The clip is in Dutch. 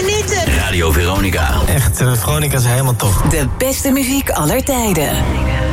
genieten. Radio Veronica. Echt, Veronica is helemaal top. De beste muziek aller tijden.